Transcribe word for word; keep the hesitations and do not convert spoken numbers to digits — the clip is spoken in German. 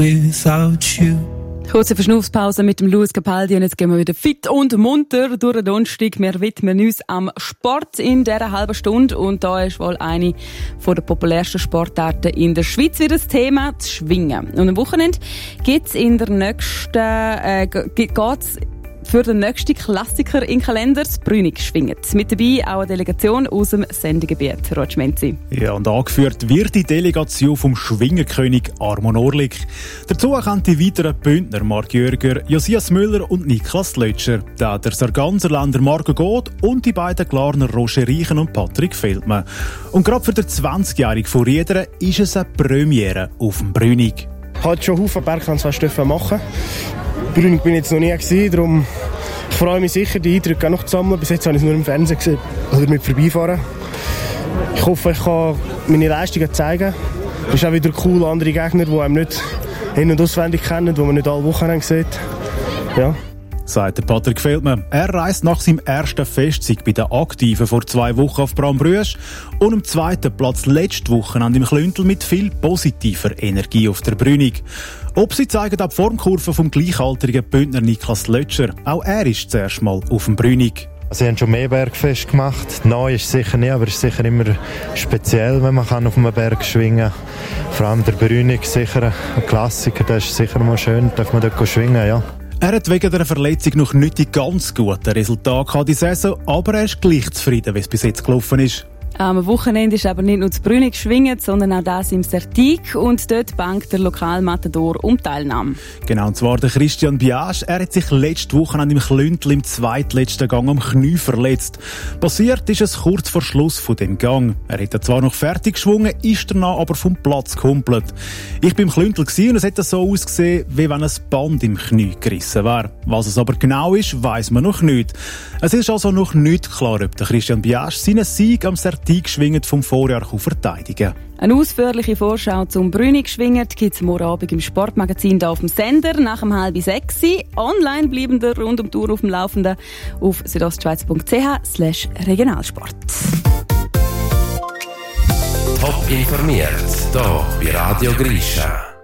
without you. Kurze Verschnaufspause mit dem Luis Capaldi und jetzt gehen wir wieder fit und munter durch den Donnerstag. Wir widmen uns am Sport in dieser halben Stunde und da ist wohl eine der populärsten Sportarten in der Schweiz wieder das Thema, das Schwingen. Und am Wochenende gibt's in der nächsten, äh, geht's für den nächsten Klassiker in Kalender, das Brünig-Schwingen. Mit dabei auch eine Delegation aus dem Sendegebiet, Roger Menzi. Ja, und angeführt wird die Delegation vom Schwingerkönig Armon Orlik. Dazu kommen die weiteren Bündner Marc Jörger, Josias Müller und Niklas Lötscher, der Sarganserländer Marco Goth und die beiden Glarner Roger Reichen und Patrick Feldmann. Und gerade für den zwanzigjährigen von Riedern ist es eine Premiere auf dem Brünig. Ich habe schon Haufen Bergkanzler machen. Brünig bin ich jetzt noch nie gewesen, darum ich freue mich sicher, die Eindrücke auch noch zu sammeln. Bis jetzt habe ich es nur im Fernsehen gesehen oder mit vorbeifahren. Ich hoffe, ich kann meine Leistungen zeigen. Es ist auch wieder cool, andere Gegner, die einem nicht in- und auswendig kennen, die man nicht alle Wochen sieht. Ja. Sagt Patrick Feldmann. Er reist nach seinem ersten Festsieg bei den Aktiven vor zwei Wochen auf Brambrüsch und am zweiten Platz letzte Woche an dem Klüntel mit viel positiver Energie auf der Brünig. Ob sie zeigen auch die Formkurve vom gleichaltrigen Bündner Niklas Lötscher. Auch er ist zuerst mal auf dem Brünig. Sie haben schon mehr Bergfest gemacht. Neu ist sicher nicht, aber es ist sicher immer speziell, wenn man auf einem Berg schwingen kann. Vor allem der Brünig sicher ein Klassiker, das ist sicher mal schön, darf man dort schwingen, ja. Er hat wegen der Verletzung noch nicht die ganz guten Resultate gehabt, die Saison, aber er ist gleich zufrieden, wie es bis jetzt gelaufen ist. Am Wochenende ist aber nicht nur das Brünig geschwingt, sondern auch das im Sertig und dort bangt der Lokalmatador um Teilnahme. Genau, und zwar der Christian Biasch. Er hat sich letzte Woche an dem Klüntel im zweitletzten Gang am Knie verletzt. Passiert ist es kurz vor Schluss von dem Gang. Er hätte zwar noch fertig geschwungen, ist danach aber vom Platz gehumpelt. Ich bin im Klüntel und es hätte so ausgesehen, wie wenn ein Band im Knie gerissen wäre. Was es aber genau ist, weiss man noch nicht. Es ist also noch nicht klar, ob der Christian Biasch seinen Sieg am Sertig geschwingt vom Vorjahr verteidigen. Eine ausführliche Vorschau zum Brünig geschwingt gibt es morgen Abend im Sportmagazin hier auf dem Sender nach dem halb sechs. Online bleiben der rund um die Uhr auf dem Laufenden auf südostschweiz punkt c h slash regionalsport. Top informiert, hier bei Radio Grisha.